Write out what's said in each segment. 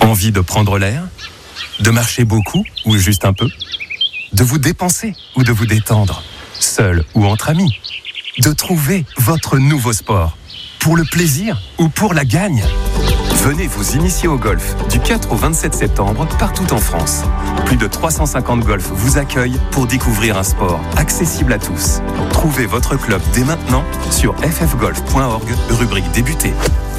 Envie de prendre l'air ? De marcher beaucoup ou juste un peu ? De vous dépenser ou de vous détendre ? Seul ou entre amis ? De trouver votre nouveau sport ? Pour le plaisir ou pour la gagne ? Venez vous initier au golf du 4 au 27 septembre partout en France. Plus de 350 golfs vous accueillent pour découvrir un sport accessible à tous. Trouvez votre club dès maintenant sur ffgolf.org, rubrique débuter.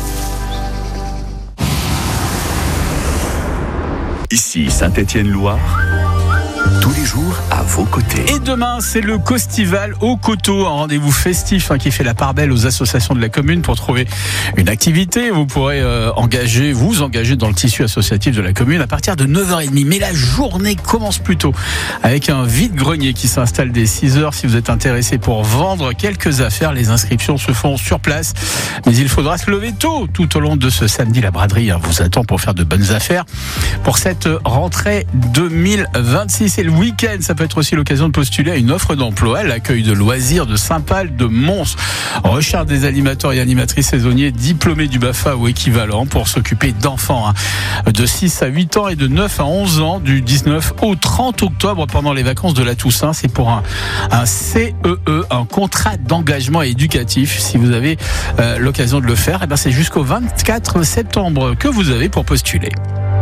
Ici Saint-Étienne-Loire, tous les jours à vos côtés. Et demain, c'est le Costival au Coteau, un rendez-vous festif qui fait la part belle aux associations de la commune pour trouver une activité. Vous pourrez vous engager dans le tissu associatif de la commune à partir de 9h30. Mais la journée commence plus tôt avec un vide-grenier qui s'installe dès 6h. Si vous êtes intéressé pour vendre quelques affaires, les inscriptions se font sur place. Mais il faudra se lever tôt tout au long de ce samedi. La braderie vous attend pour faire de bonnes affaires. Pour cette rentrée 2026 et le week-end, ça peut être aussi l'occasion de postuler à une offre d'emploi. L'accueil de loisirs de Saint-Pal de Mons recherche des animateurs et animatrices saisonniers diplômés du BAFA ou équivalent pour s'occuper d'enfants de 6 à 8 ans et de 9 à 11 ans du 19 au 30 octobre pendant les vacances de la Toussaint. C'est pour un CEE, un contrat d'engagement éducatif. Si vous avez l'occasion de le faire, c'est jusqu'au 24 septembre que vous avez pour postuler.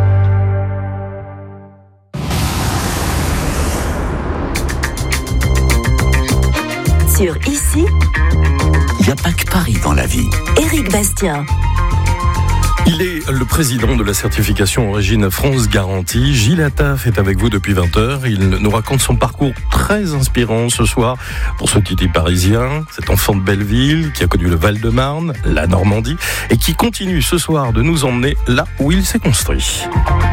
Sur Ici, Il n'y a pas que Paris dans la vie. Éric Bastien. Il est le président de la certification Origine France Garantie. Gilles Attaf est avec vous depuis 20h. Il nous raconte son parcours très inspirant ce soir pour ce titi parisien, cet enfant de Belleville qui a connu le Val-de-Marne, la Normandie et qui continue ce soir de nous emmener là où il s'est construit.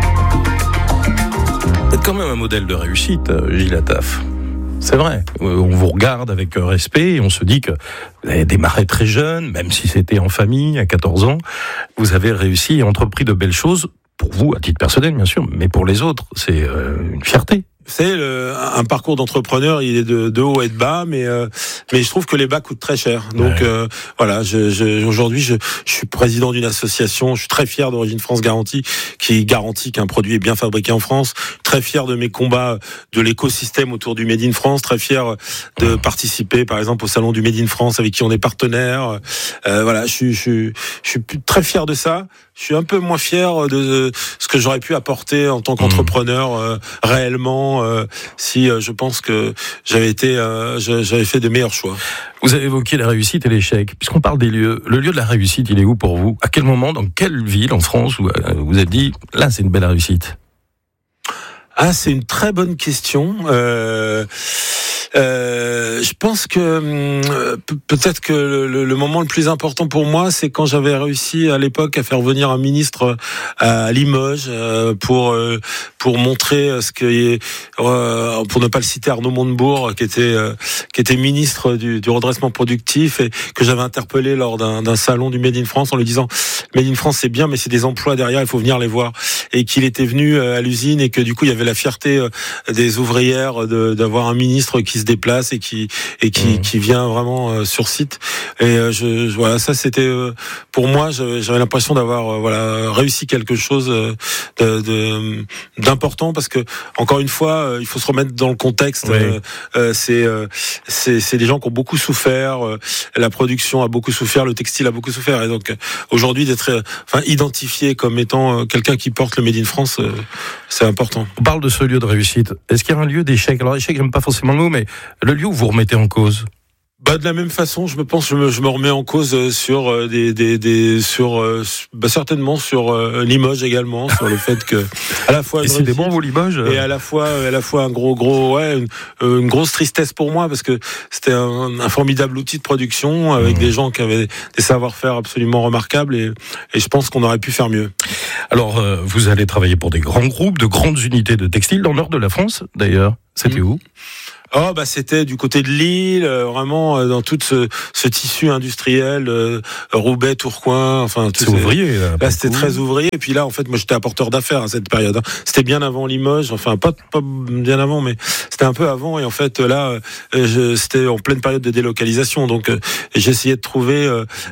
Vous êtes quand même un modèle de réussite, Gilles Attaf. C'est vrai, on vous regarde avec respect et on se dit que vous avez démarré très jeune, même si c'était en famille, à 14 ans. Vous avez réussi et entrepris de belles choses, pour vous, à titre personnel bien sûr, mais pour les autres, c'est une fierté. C'est un parcours d'entrepreneur, il est de haut et de bas, mais je trouve que les bas coûtent très cher. Donc voilà, aujourd'hui je suis président d'une association, je suis très fier d'Origine France Garantie qui garantit qu'un produit est bien fabriqué en France, très fier de mes combats de l'écosystème autour du Made in France, très fier de participer par exemple au salon du Made in France avec qui on est partenaire. Voilà, je suis très fier de ça. Je suis un peu moins fier de ce que j'aurais pu apporter en tant qu'entrepreneur réellement si je pense que j'avais fait de meilleurs choix. Vous avez évoqué la réussite et l'échec. Puisqu'on parle des lieux, le lieu de la réussite, il est où pour vous ? À quel moment, dans quelle ville en France où vous vous êtes dit, là c'est une belle réussite ? Ah, c'est une très bonne question. Je pense que peut-être que le moment le plus important pour moi, c'est quand j'avais réussi à l'époque à faire venir un ministre à Limoges pour montrer ce que pour ne pas le citer, Arnaud Montebourg qui était ministre du redressement productif et que j'avais interpellé lors d'un salon du Made in France en lui disant Made in France c'est bien mais c'est des emplois derrière, il faut venir les voir, et qu'il était venu à l'usine et que du coup il y avait la fierté des ouvrières d'avoir un ministre qui se déplace et qui vient vraiment sur site. Et voilà, ça c'était pour moi, j'avais l'impression d'avoir réussi quelque chose d'important, parce que encore une fois, il faut se remettre dans le contexte. Oui. C'est des gens qui ont beaucoup souffert, la production a beaucoup souffert, le textile a beaucoup souffert, et donc aujourd'hui d'être identifié comme étant quelqu'un qui porte le Made in France, c'est important. On parle de ce lieu de réussite. Est-ce qu'il y a un lieu d'échec ? Alors échec, j'aime pas forcément le mot, mais le lieu où vous remettez en cause. De la même façon, je me remets en cause sur certainement sur Limoges également, sur le fait que à la fois et c'était bon vous Limoges et à la fois une grosse tristesse pour moi, parce que c'était un formidable outil de production avec des gens qui avaient des savoir-faire absolument remarquables, et je pense qu'on aurait pu faire mieux. Alors vous allez travailler pour des grands groupes, de grandes unités de textile dans le nord de la France d'ailleurs. C'était où ? C'était du côté de Lille, vraiment dans tout ce tissu industriel, Roubaix, Tourcoing, enfin c'est ouvrier. Là c'était très ouvrier. Et puis là, en fait, moi j'étais apporteur d'affaires à cette période. C'était bien avant Limoges, enfin pas bien avant, mais c'était un peu avant. Et en fait là, c'était en pleine période de délocalisation. Donc j'essayais de trouver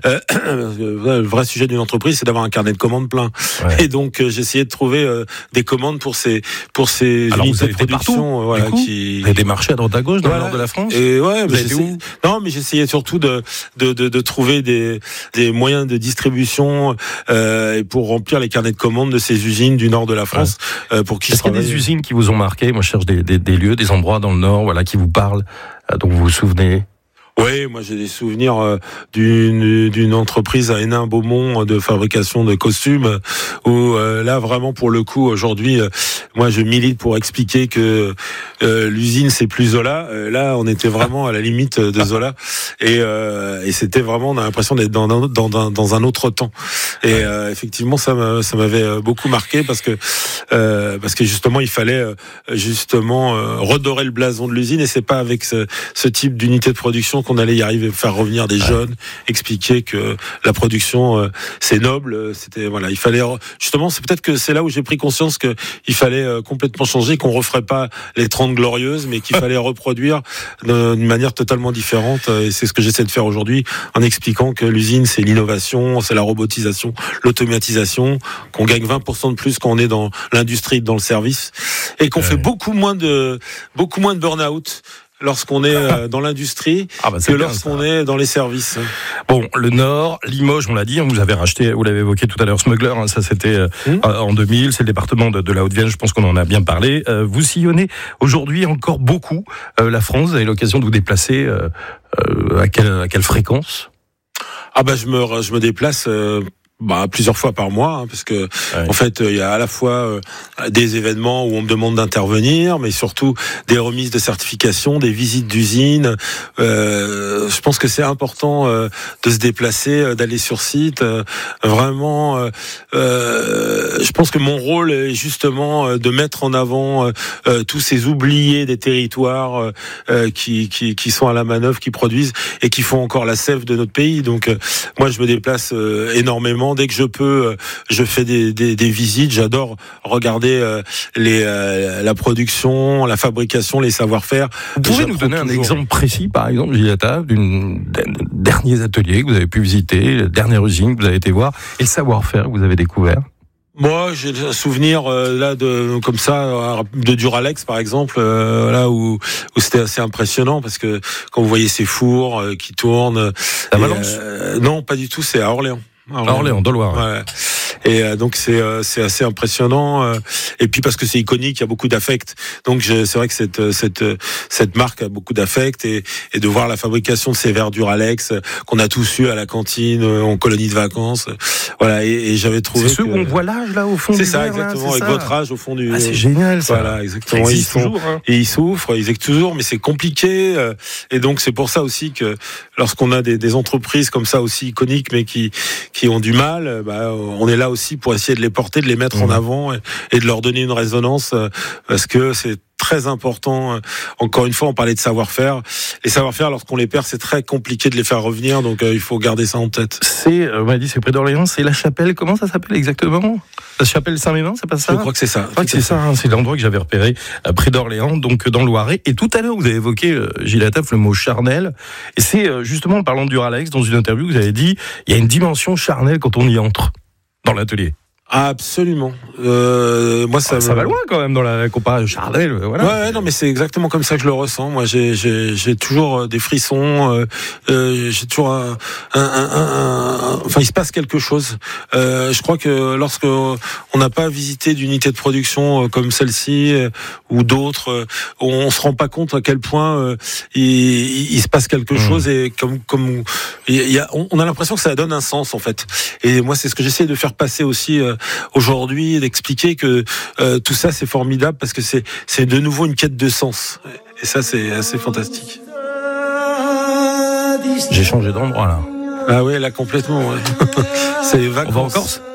le vrai sujet d'une entreprise, c'est d'avoir un carnet de commandes plein. Ouais. Et donc j'essayais de trouver des commandes pour ces Alors, unités de production. Voilà, vous avez démarché à droite à gauche dans le nord de la France. Et ouais, mais j'essayais surtout de trouver des moyens de distribution pour remplir les carnets de commandes de ces usines du nord de la France. Pour qui Est-ce qu'il y a des usines qui vous ont marqué? Moi, je cherche des lieux, des endroits dans le nord, voilà, qui vous parlent, dont vous vous souvenez. Oui, moi j'ai des souvenirs d'une entreprise à Hénin-Beaumont de fabrication de costumes où là vraiment pour le coup aujourd'hui moi je milite pour expliquer que l'usine c'est plus Zola. Là on était vraiment à la limite de Zola et c'était vraiment, on a l'impression d'être dans un autre temps. Et effectivement ça m'avait beaucoup marqué parce que justement il fallait redorer le blason de l'usine, et c'est pas avec ce type d'unité de production qu'on allait y arriver, faire revenir des jeunes, expliquer que la production c'est noble. C'était il fallait justement, c'est peut-être que c'est là où j'ai pris conscience que il fallait complètement changer, qu'on referait pas les 30 glorieuses, mais qu'il fallait reproduire d'une manière totalement différente. Et c'est ce que j'essaie de faire aujourd'hui en expliquant que l'usine c'est l'innovation, c'est la robotisation, l'automatisation, qu'on gagne 20% de plus quand on est dans l'industrie, dans le service, et qu'on fait beaucoup moins de burn-out lorsqu'on est dans l'industrie que lorsqu'on est dans les services. Bon, le Nord, Limoges, on l'a dit, vous avez racheté, vous l'avez évoqué tout à l'heure, Smuggler, ça c'était en 2000, c'est le département de la Haute-Vienne, je pense qu'on en a bien parlé. Vous sillonnez aujourd'hui encore beaucoup la France, vous avez l'occasion de vous déplacer à quelle fréquence? Je me déplace plusieurs fois par mois, parce que en fait il y a à la fois des événements où on me demande d'intervenir, mais surtout des remises de certification, des visites d'usines. Je pense que c'est important de se déplacer, d'aller sur site. Vraiment, je pense que mon rôle est justement de mettre en avant tous ces oubliés des territoires qui sont à la manœuvre, qui produisent et qui font encore la sève de notre pays. Donc moi je me déplace énormément. Dès que je peux, je fais des visites. J'adore regarder la production, la fabrication, les savoir-faire. Vous pouvez nous donner un exemple précis, par exemple, Gilles, d'un dernier atelier que vous avez pu visiter, la dernière usine que vous avez été voir, et le savoir-faire que vous avez découvert? Moi, j'ai un souvenir de Duralex par exemple, là où c'était assez impressionnant, parce que quand vous voyez ces fours qui tournent. À Valence? Non, pas du tout. C'est à Orléans. Orléans, dans le Loir. Ouais. Et donc c'est assez impressionnant. Et puis parce que c'est iconique, il y a beaucoup d'affect. Donc c'est vrai que cette marque a beaucoup d'affect, et de voir la fabrication de ces verres Duralex qu'on a tous eu à la cantine, en colonie de vacances. Voilà. Et j'avais trouvé. C'est ceux où on voit l'âge là au fond. C'est ça, exactement, avec votre âge au fond du. Ah, c'est génial ça. Voilà, exactement. Ça existe toujours. Et ils souffrent, ils existent toujours, mais c'est compliqué. Et donc c'est pour ça aussi que lorsqu'on a des entreprises comme ça aussi iconiques, mais qui ont du mal, on est là aussi pour essayer de les porter, de les mettre en avant et de leur donner une résonance, parce que c'est très important. Encore une fois, on parlait de savoir-faire. Les savoir-faire, lorsqu'on les perd, c'est très compliqué de les faire revenir, donc il faut garder ça en tête. On m'a dit, c'est près d'Orléans, c'est la Chapelle, comment ça s'appelle exactement? La Chapelle Saint-Mémin, c'est pas ça? Je crois que c'est ça. C'est l'endroit que j'avais repéré, près d'Orléans, donc dans le Loiret. Et tout à l'heure, vous avez évoqué, Gilles Attaf, le mot charnel. Et c'est justement en parlant de Duralex, dans une interview, vous avez dit, il y a une dimension charnelle quand on y entre dans l'atelier. Absolument. Moi, ça va loin quand même dans la comparaison Charnel. Voilà. Ouais, non, mais c'est exactement comme ça que je le ressens. Moi, j'ai toujours des frissons. J'ai toujours enfin, il se passe quelque chose. Je crois que lorsque on n'a pas visité d'unité de production comme celle-ci ou d'autres, on se rend pas compte à quel point il se passe quelque chose, et comme on a l'impression que ça donne un sens en fait. Et moi, c'est ce que j'essaie de faire passer aussi aujourd'hui, d'expliquer que tout ça c'est formidable, parce que c'est de nouveau une quête de sens, et ça c'est assez fantastique. J'ai changé d'endroit là. Ah ouais, là complètement. Ouais. C'est les vacances. On va en Corse?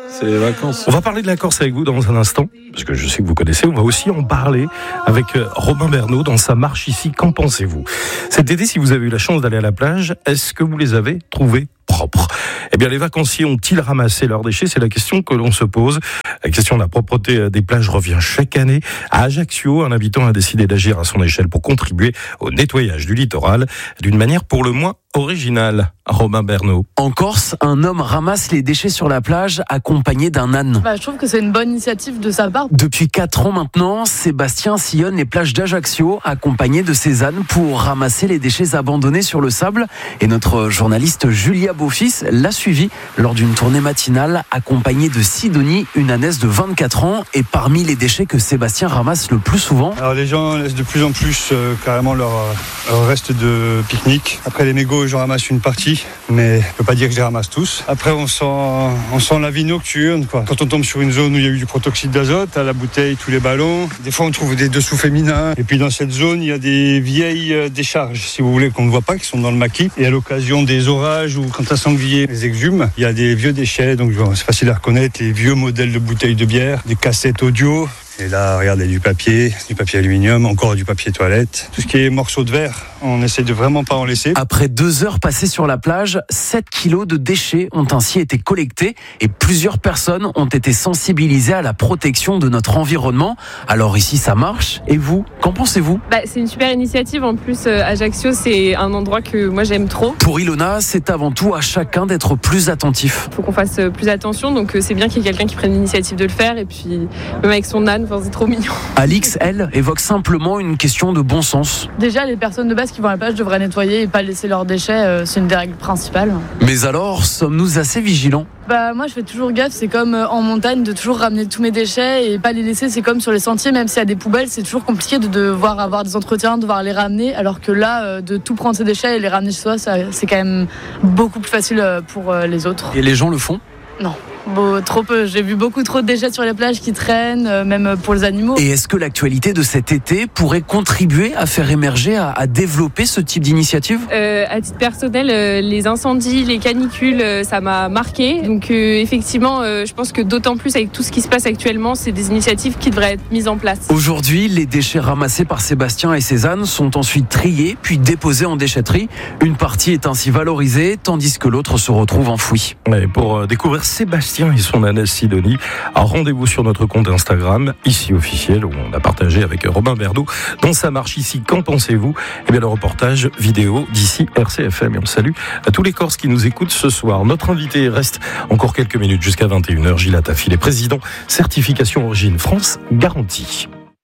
c'est les vacances. On va parler de la Corse avec vous dans un instant, parce que je sais que vous connaissez. On va aussi en parler avec Robin Bernot dans sa marche ici. Qu'en pensez-vous ? Cet été, si vous avez eu la chance d'aller à la plage, est-ce que vous les avez trouvés propres ? Eh bien, les vacanciers ont-ils ramassé leurs déchets ? C'est la question que l'on se pose. La question de la propreté des plages revient chaque année. À Ajaccio, un habitant a décidé d'agir à son échelle pour contribuer au nettoyage du littoral d'une manière pour le moins originale. Robin Bernot. En Corse, un homme ramasse les déchets sur la plage accompagné d'un âne. Je trouve que c'est une bonne initiative de sa part. Depuis 4 ans maintenant, Sébastien sillonne les plages d'Ajaccio accompagné de ses ânes pour ramasser les déchets abandonnés sur le sable. Et notre journaliste Julia Beaufils l'a suivi lors d'une tournée matinale accompagnée de Sidonie, une ânesse de 24 ans. Et parmi les déchets que Sébastien ramasse le plus souvent... Alors les gens laissent de plus en plus carrément leur reste de pique-nique. Après les mégots, j'en ramasse une partie. Mais je ne peux pas dire que je les ramasse tous. Après, on sent la vie nocturne, quoi. Quand on tombe sur une zone où il y a eu du protoxyde d'azote, à la bouteille, tous les ballons. Des fois, on trouve des dessous féminins. Et puis, dans cette zone, il y a des vieilles décharges, si vous voulez, qu'on ne voit pas, qui sont dans le maquis. Et à l'occasion des orages ou quand un sanglier les exhume, il y a des vieux déchets. Donc, c'est facile à reconnaître. Les vieux modèles de bouteilles de bière, des cassettes audio. Et là, regardez, du papier aluminium, encore du papier toilette. Tout ce qui est morceaux de verre, on essaie de vraiment pas en laisser. Après 2 heures passées sur la plage, 7 kilos de déchets ont ainsi été collectés et plusieurs personnes ont été sensibilisées à la protection de notre environnement. Alors ici, ça marche. Et vous, qu'en pensez-vous ? C'est une super initiative. En plus, Ajaccio, c'est un endroit que moi j'aime trop. Pour Ilona, c'est avant tout à chacun d'être plus attentif. Il faut qu'on fasse plus attention, donc c'est bien qu'il y ait quelqu'un qui prenne l'initiative de le faire. Et puis, même avec son âne, c'est trop mignon. Alix, elle, évoque simplement une question de bon sens. Déjà, les personnes de base qui vont à la plage devraient nettoyer et pas laisser leurs déchets. C'est une des règles principales. Mais alors, sommes-nous assez vigilants ? Moi, je fais toujours gaffe. C'est comme en montagne de toujours ramener tous mes déchets et pas les laisser. C'est comme sur les sentiers, même s'il y a des poubelles, c'est toujours compliqué de devoir avoir des entretiens, de devoir les ramener. Alors que là, de tout prendre ses déchets et les ramener chez soi, c'est quand même beaucoup plus facile pour les autres. Et les gens le font ? Non. Trop peu. J'ai vu beaucoup trop de déchets sur les plages qui traînent, même pour les animaux. Et est-ce que l'actualité de cet été pourrait contribuer à faire émerger, à développer ce type d'initiative ? À titre personnel, les incendies, les canicules, ça m'a marqué. Donc effectivement, je pense que d'autant plus avec tout ce qui se passe actuellement, c'est des initiatives qui devraient être mises en place. Aujourd'hui, les déchets ramassés par Sébastien et ses ânes sont ensuite triés, puis déposés en déchetterie. Une partie est ainsi valorisée, tandis que l'autre se retrouve enfouie. Et pour découvrir Sébastien et son ânesse Sidonie, rendez-vous sur notre compte Instagram, ici officiel, où on a partagé avec Robin Bernot dans sa marche ici. Qu'en pensez-vous ? Eh bien, le reportage vidéo d'ici RCFM. Et on salue à tous les Corses qui nous écoutent ce soir. Notre invité reste encore quelques minutes jusqu'à 21h. Gilles Attafil est président Certification Origine France Garantie.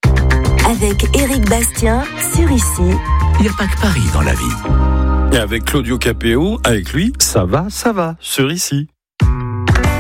Avec Éric Bastien sur Ici. Il n'y a pas que Paris dans la vie. Et avec Claudio Capéo, avec lui, ça va sur Ici.